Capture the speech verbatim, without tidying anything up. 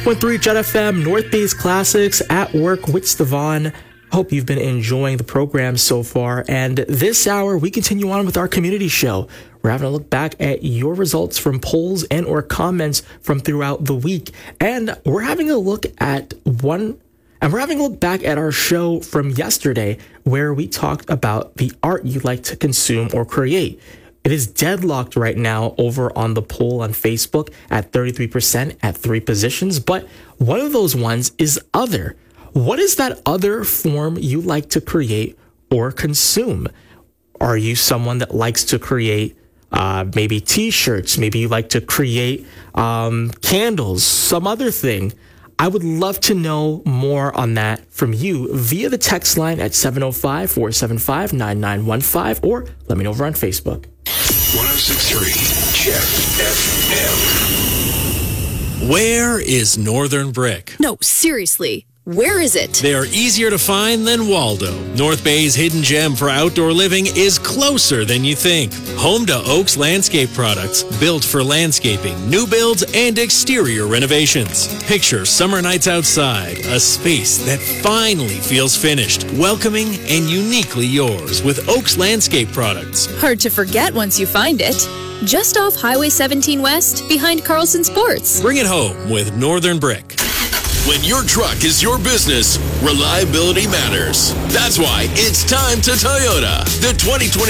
point three Jet F M, North Bay's Classics, at work with Stefan. Hope you've been enjoying the program so far. And this hour, we continue on with our community show. We're having a look back at your results from polls and or comments from throughout the week. And we're having a look at one, and we're having a look back at our show from yesterday, where we talked about the art you like to consume or create. It is deadlocked right now over on the poll on Facebook at thirty-three percent at three positions. But one of those ones is other. What is that other form you like to create or consume? Are you someone that likes to create uh, maybe t-shirts? Maybe you like to create um, candles, some other thing. I would love to know more on that from you via the text line at seven oh five, four seven five, nine nine one five, or let me know over on Facebook. one oh six point three Jet F M. Where is Northern Brick? No, seriously. Where is it? They are easier to find than Waldo. North Bay's hidden gem for outdoor living is closer than you think. Home to Oaks Landscape Products, built for landscaping, new builds, and exterior renovations. Picture summer nights outside, a space that finally feels finished, welcoming, and uniquely yours with Oaks Landscape Products. Hard to forget once you find it. Just off Highway seventeen West, behind Carlson Sports. Bring it home with Northern Brick. When your truck is your business, reliability matters. That's why it's time to Toyota. The twenty twenty